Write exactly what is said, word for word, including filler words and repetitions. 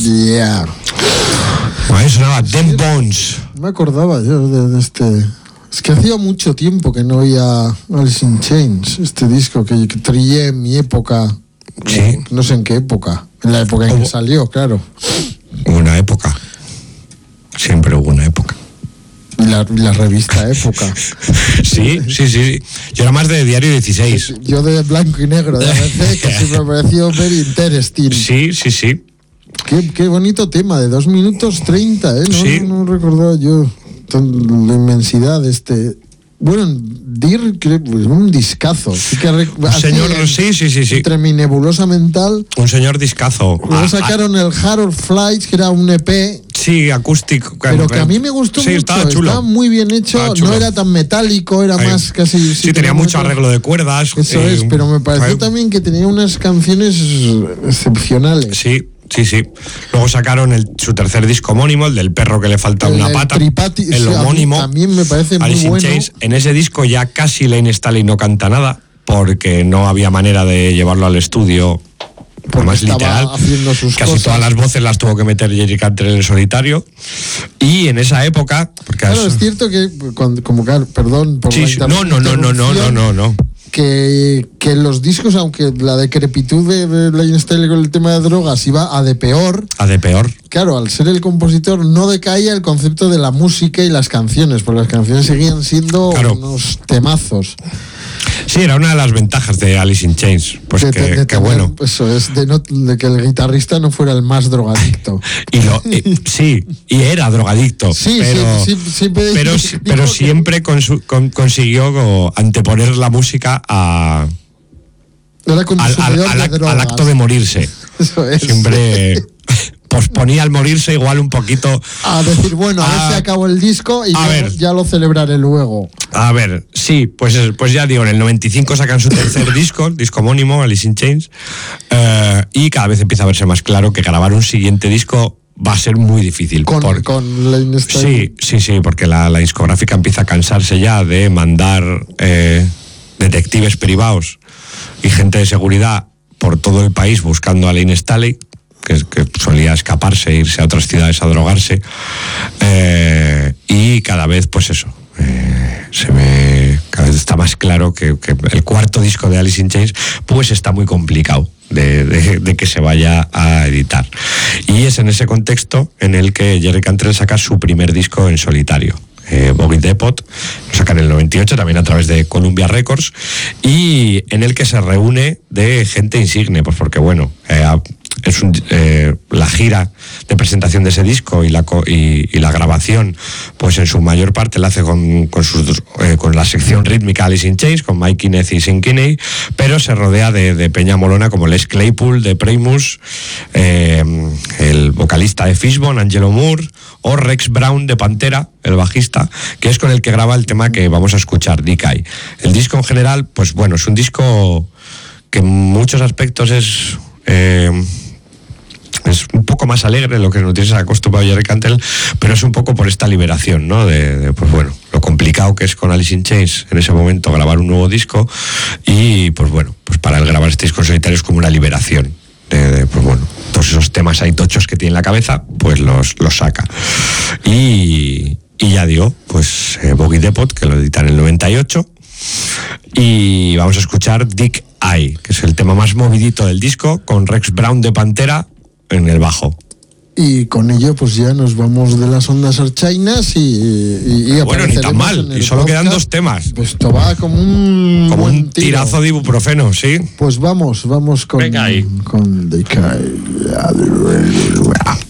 Yeah. Bueno, sonaba Them Bones. Me acordaba yo de, de este... Es que hacía mucho tiempo que no oía Alice in Chains, este disco que, que trillé en mi época. Sí. No, no sé en qué época. En la época en Hubo- que salió, claro. Hubo una época. Siempre hubo una época. Y la, y la revista Época. Sí, sí, sí. Yo era más de Diario dieciséis. Yo de blanco y negro, de A B C, que siempre me pareció very interesting. Sí, sí, sí. Qué, qué bonito tema, de dos minutos treinta, ¿eh? No, Sí. no, no recordaba yo tan- la inmensidad de este... Bueno, Dir, creo, pues, un discazo. Sí que rec- Un así, señor, en- sí, sí, sí, sí. Entre mi nebulosa mental... Un señor discazo. Luego Ah, sacaron el Harold Flights, que era un E P, ah, sí, acústico. pero que a mí me gustó sí, mucho. estaba chulo. Estaba muy bien hecho, Estaba chulo. no era tan metálico, era Sí. más casi... Sí, tenía mucho arreglo de cuerdas. Eso eh, es, pero me pareció eh, también que tenía unas canciones excepcionales. Sí, sí, sí. Luego sacaron el, su tercer disco homónimo, el del perro que le falta El- una el pata. Tripati, el sí, a mí homónimo. también me parece muy Alice in bueno. Chains. En ese disco ya casi Lane Staley no canta nada, porque no había manera de llevarlo al estudio. Porque Más estaba literal, haciendo sus casi cosas. todas las voces las tuvo que meter Jerry Cantrell en solitario. Y en esa época, porque Claro, as- es cierto que, cuando, como que, perdón por sí, la sí, no, no, no, no, no, no, interrupción, no, no. Que, que los discos, aunque la decrepitud de, de Lane Staley con el tema de drogas iba a de peor, A de peor. claro, al ser el compositor no decaía el concepto de la música y las canciones, porque las canciones seguían siendo Claro. unos temazos. Sí, era una de las ventajas de Alice in Chains. Pues De- que, de- de que tener- bueno. Eso es, de, no- de que el guitarrista no fuera el más drogadicto. Y lo, y- sí, y era drogadicto. Sí, pero, sí, sí, siempre pero, digo pero que- siempre consu- con- consiguió como anteponer la música a, Era al, consumidor al- de al ac- drogas. al acto de morirse. Eso es. Siempre posponía al morirse igual un poquito. A decir, bueno, a ver A- si acabo el disco y a ya, ver. ya lo celebraré luego. A ver, sí, pues, pues ya digo, en el noventa y cinco sacan su tercer disco, el disco homónimo, Alice in Chains, eh, y cada vez empieza a verse más claro que grabar un siguiente disco va a ser muy difícil. Con, por- con Lane Staley. Sí, sí, sí, porque la, la discográfica empieza a cansarse ya de mandar eh, detectives privados y gente de seguridad por todo el país buscando a Lane Staley, que, que solía escaparse, irse a otras ciudades a drogarse, eh, y cada vez, pues eso, eh, se ve, cada vez está más claro que, que el cuarto disco de Alice in Chains, pues está muy complicado. De, de, de que se vaya a editar. Y es en ese contexto en el que Jerry Cantrell saca su primer disco en solitario. Eh, Boggy Depot, lo sacan en el noventa y ocho, también a través de Columbia Records, y en el que se reúne de gente insigne, pues porque bueno, eh, es un, eh, la gira de presentación de ese disco y la, co- y, y la grabación, pues en su mayor parte la hace con, con, sus, eh, con la sección rítmica Alice in Chains, con Mike Inez y Sean Kinney, pero se rodea de, de peña molona como Les Claypool de Primus, eh, el vocalista de Fishbone, Angelo Moore, o Rex Brown de Pantera, el bajista, que es con el que graba el tema que vamos a escuchar, Decay. El disco en general, pues bueno, es un disco que en muchos aspectos es... Eh, es un poco más alegre de lo que nos tienes acostumbrado Jerry Cantrell, pero es un poco por esta liberación, ¿no? De, de, pues bueno, lo complicado que es con Alice in Chains en ese momento grabar un nuevo disco, y pues bueno, pues para él grabar este disco en solitario es como una liberación de, de, pues bueno, todos esos temas ahí tochos que tiene en la cabeza, pues los, los saca. Y, y ya digo, pues eh, Boggy Depot, que lo editan en el noventa y ocho, y vamos a escuchar Dick Eye, que es el tema más movidito del disco, con Rex Brown de Pantera en el bajo. Y con ello, pues ya nos vamos de las ondas archainas y, y, y Bueno, ni tan apareceremos mal, en el y solo quedan podcast. dos temas. Pues esto va como un Como buen un tiro. tirazo de ibuprofeno, sí. Pues vamos, vamos con, Venga ahí. con Decay.